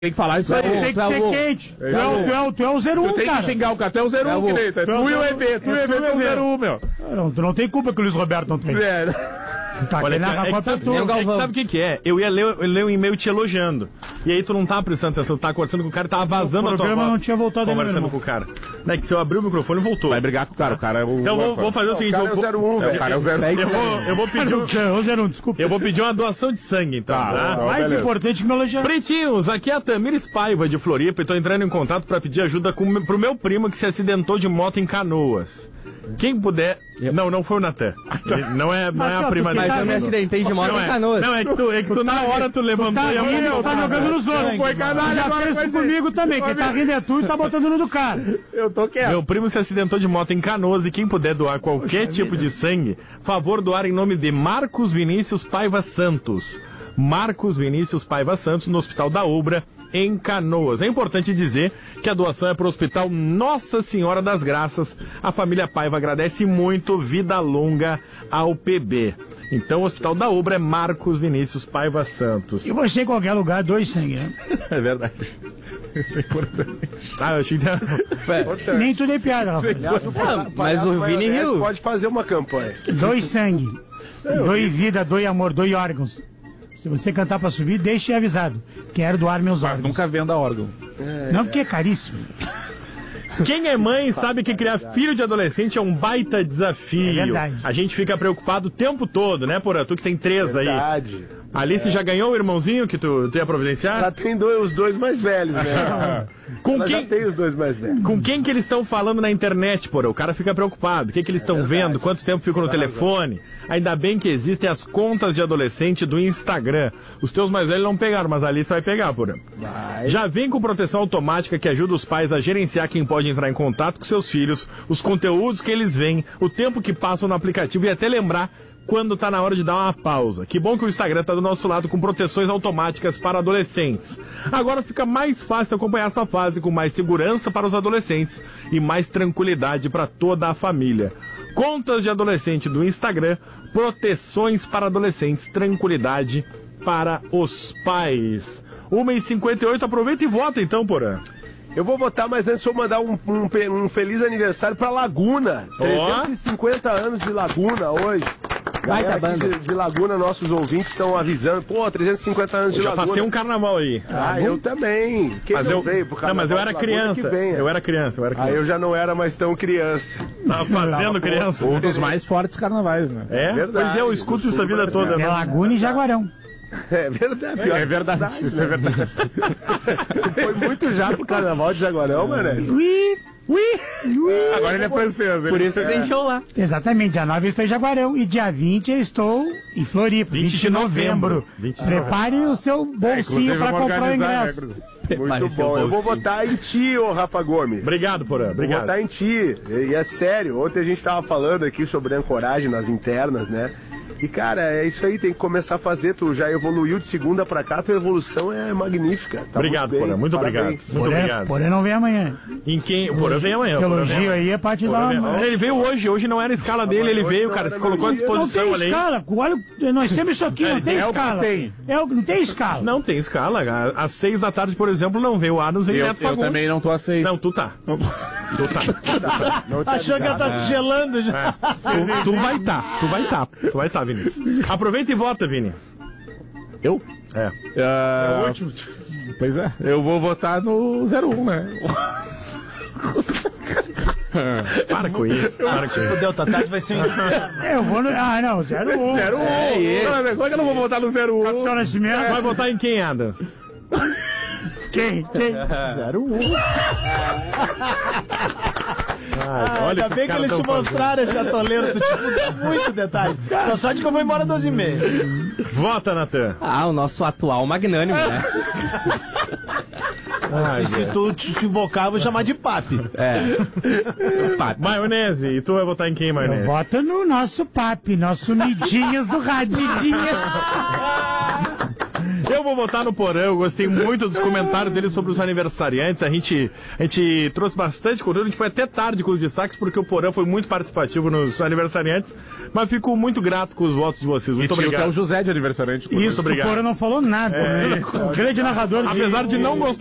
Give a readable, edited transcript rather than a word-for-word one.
Tem que falar isso aí. Tem que ser quente. Tu é o 01, tem cara. que xingar o cara. Tu é o 01, querido. Tu e o EV. Tu e o EV são o 01, meu. Tu não tem culpa que o Luiz Roberto não tem. Olha, sabe o que é? Eu ia ler um e-mail te elogiando. E aí tu não tá prestando atenção, tu tá conversando com o cara e tava vazando a tua voz. O programa não tinha voltado ainda. Conversando com o cara. Não é que se eu abrir o microfone, voltou. Vai brigar com o cara. O cara é o... Então vou fazer o seguinte. O cara é o 01, velho. O cara é o 01. Eu vou pedir o 01, desculpa. Eu vou pedir uma doação de sangue, então. Tá? Mais importante que me elogiar. Pretinhos, aqui é a Tamires Paiva de Floripa e tô entrando em contato pra pedir ajuda pro meu primo que se acidentou de moto em Canoas. Quem puder... Não foi o Natan. Não é a prima dele. Mas eu me acidentei de moto em Canoas. Não, é que tu na hora tu levantou e eu... Tá jogando nos outros. Foi canalha, já fez isso comigo também. Quem tá rindo é tu e tá botando no do cara. Eu tô quieto. Meu primo se acidentou de moto em Canoas e quem puder doar qualquer tipo de sangue, favor doar em nome de Marcos Vinícius Paiva Santos. Marcos Vinícius Paiva Santos, no Hospital da Obra, em Canoas. É importante dizer que a doação é para o Hospital Nossa Senhora das Graças. A família Paiva agradece muito, vida longa ao PB. Então, o Hospital da Obra é Marcos Vinícius Paiva Santos. E você em qualquer lugar, dois sangue, né? É verdade. Isso é importante. Eu achei que... Nem tudo é piada, Rafael. Mas o Vini riu. Pode fazer uma campanha. Dois sangue. Doe vida, doe amor, doe órgãos. Se você cantar pra subir, deixe avisado. Quero doar meus órgãos. Nunca venda órgão. Não, porque é caríssimo. Quem é mãe sabe que criar filho de adolescente é um baita desafio. É verdade. A gente fica preocupado o tempo todo, né, Porã? Tu que tem 3 aí. Verdade. Alice já ganhou o irmãozinho que tu tem a providenciar? Ela tem os dois mais velhos, né? Já tem os dois mais velhos. Com quem que eles estão falando na internet, Porã? O cara fica preocupado. O que eles estão vendo? Quanto tempo ficam no telefone? Ainda bem que existem as contas de adolescente do Instagram. Os teus mais velhos não pegaram, mas a Alice vai pegar, Porã. Já vem com proteção automática que ajuda os pais a gerenciar quem pode entrar em contato com seus filhos, os conteúdos que eles veem, o tempo que passam no aplicativo e até lembrar quando tá na hora de dar uma pausa. Que bom que o Instagram tá do nosso lado com proteções automáticas para adolescentes. Agora fica mais fácil acompanhar essa fase com mais segurança para os adolescentes e mais tranquilidade para toda a família. Contas de adolescente do Instagram, proteções para adolescentes, tranquilidade para os pais. 1h58, aproveita e vota então, Porã. Eu vou votar, mas antes vou mandar um feliz aniversário pra Laguna. 350 anos de Laguna hoje. Galera aqui de Laguna, nossos ouvintes estão avisando. Pô, 350 anos de Laguna. Já passei um carnaval aí. Eu também. Mas eu era criança. Eu era criança. Aí eu já não era mais tão criança. Tava fazendo criança. Um dos mais fortes carnavais, né? É? Verdade, pois é, eu escuto isso a vida toda. É Laguna e Jaguarão. É verdade. É verdade. Isso é verdade. Foi muito já pro carnaval de Jaguarão, mano. Agora ele é francês. Por isso tem show lá. Exatamente, dia 9 eu estou em Jaguarão e dia 20 eu estou em Floripa. 20 de novembro. Prepare o seu bolsinho para comprar o ingresso. Muito bom. Eu vou votar em ti, ô Rafa Gomes. Obrigado, Porã. Obrigado. Vou votar em ti. E é sério. Ontem a gente tava falando aqui sobre ancoragem nas internas, né? E, cara, é isso aí, tem que começar a fazer. Tu já evoluiu de segunda pra cá, tua evolução é magnífica. Tá obrigado, Porã. Muito obrigado. Muito obrigado. Porã não vem amanhã. Em quem? O Porã vem amanhã. Esse elogio aí é pra te dar uma... Ele veio hoje não era a escala dele, ele veio, cara, se colocou à disposição ali. Não tem escala, olha, nós temos isso aqui, não tem escala. Não tem escala. Não tem escala. Às 6 da tarde, por exemplo, não veio o Adams, veio o Neto Fagundes. Eu também não tô às 6. Não, tu tá. Tu tá. Achou que ela tá se gelando já. Tu vai tá, Vinícius. Aproveita e vota, Vini. Eu? É. É o último. Pois é. Eu vou votar no 01, né? Para com isso. Fudeu, tá tarde, vai ser um inferno. Eu vou no... Ah, não, 01. 01. Como é que eu não vou votar no 01? Capitão Nascimento. Vai votar em quem, Adams? Quem? 01. Olha, ainda bem que eles te mostraram esse atoleiro, tu te muito detalhe. Tô só de que eu vou embora às 12h30. Vota, Natan. O nosso atual magnânimo, né? Se tu te invocar, eu vou chamar de papi. Papi. Maionese. E tu vai votar em quem, Maionese? Eu voto no nosso papi, nosso Nidinhas do rádio. Eu vou votar no Porã, eu gostei muito dos comentários dele sobre os aniversariantes. A gente trouxe bastante conteúdo, a gente foi até tarde com os destaques, porque o Porã foi muito participativo nos aniversariantes, mas fico muito grato com os votos de vocês. Muito obrigado. Até o José de aniversariante. Isso, obrigado. O Porã não falou nada. Né? O grande narrador. Apesar de não gostar